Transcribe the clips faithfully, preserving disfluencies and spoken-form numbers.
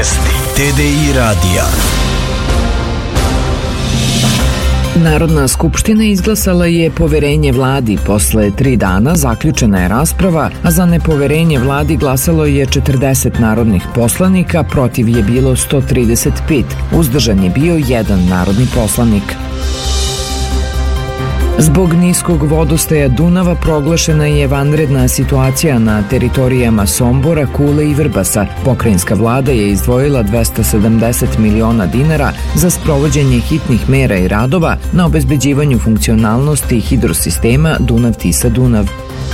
Vijesti T D I radija. Narodna skupština izglasala je poverenje vladi. Posle tri dana zaključena je rasprava, a za nepoverenje vladi glasalo je četrdeset narodnih poslanika, protiv je bilo sto trideset pet, uzdržan je bio jedan narodni poslanik. Zbog niskog vodostaja Dunava proglašena je vanredna situacija na teritorijama Sombora, Kule i Vrbasa. Pokrajinska vlada je izdvojila dvesta sedamdeset miliona dinara za sprovođenje hitnih mera i radova na obezbeđivanju funkcionalnosti hidrosistema Dunav-Tisa-Dunav.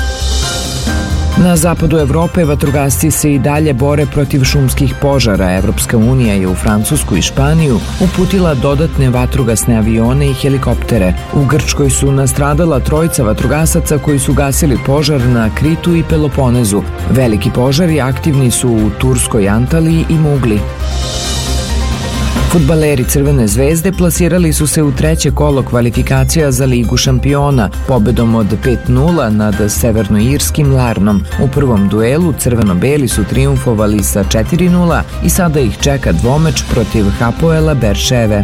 Na zapadu Evrope vatrogasci se i dalje bore protiv šumskih požara. Evropska unija je u Francusku i Španiju uputila dodatne vatrogasne avione i helikoptere. U Grčkoj su nastradala trojica vatrogasaca koji su gasili požar na Kritu i Peloponezu. Veliki požari aktivni su u Turskoj Antaliji i Mugli. Fudbaleri Crvene zvezde plasirali su se u treće kolo kvalifikacija za Ligu šampiona pobedom od pet nula nad severnoirskim Larnom. U prvom duelu crveno-beli su trijumfovali sa četiri nula i sada ih čeka dvomeč protiv Hapoela Berševe.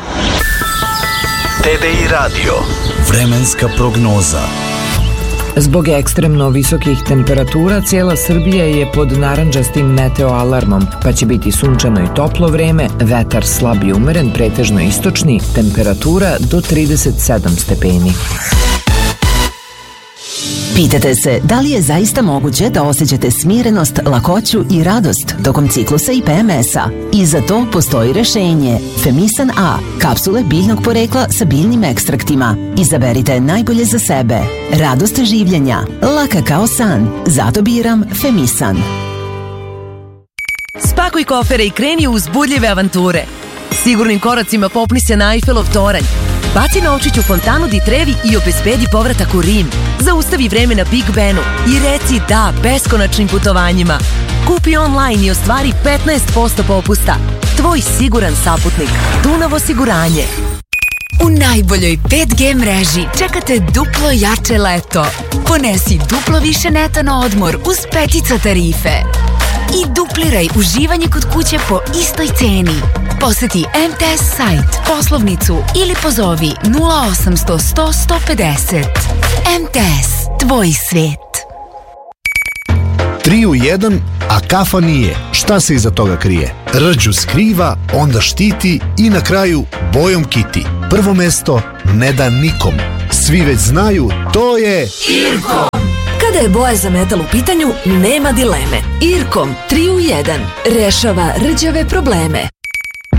T D I radio. Vremenska prognoza. Zbog ekstremno visokih temperatura, cijela Srbija je pod narandžastim meteo alarmom, pa će biti sunčano i toplo vreme, vetar slab i umeren, pretežno istočni, temperatura do trideset sedam stepeni. Pitate se da li je zaista moguće da osjećate smirenost, lakoću i radost tokom ciklusa i P M S-a? I za to postoji rešenje. Femisan A, kapsule biljnog porekla sa biljnim ekstraktima. Izaberite najbolje za sebe. Radost življenja, laka kao san. Zato biram Femisan. Spakuj kofere i kreni u uzbudljive avanture. Sigurnim koracima popni se na Eiffelov toranj. Baci novčić u fontanu Di Trevi i obezbedi povratak u Rim. Zaustavi vreme na Big Benu i reci da beskonačnim putovanjima. Kupi online i ostvari petnaest posto popusta. Tvoj siguran saputnik. Dunav osiguranje. U najboljoj pet G mreži čekate duplo jače leto. Ponesi duplo više neto na odmor uz petica tarife. I dupliraj uživanje kod kuće po istoj ceni. Poseti M T S sajt, poslovnicu ili pozovi nula osamsto sto sto pedeset. M T S, tvoj svet. Tri u jedan, a kafa nije. Šta se iza toga krije? Rđu skriva, onda štiti i na kraju bojom kiti. Prvo mesto ne da nikom. Svi već znaju, to je Irkom. Kada je boja za metal u pitanju, nema dileme. Irkom tri u jedan rešava rđave probleme.